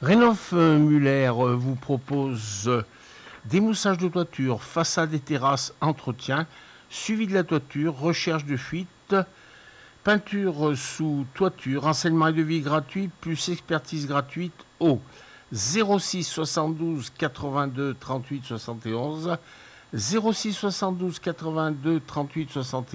Rénov Muller vous propose démoussage de toiture, façade et terrasse, entretien, suivi de la toiture, recherche de fuite, peinture sous toiture, renseignement et devis gratuit, plus expertise gratuite au 06 72 82 38 71, 06 72 82 38 71.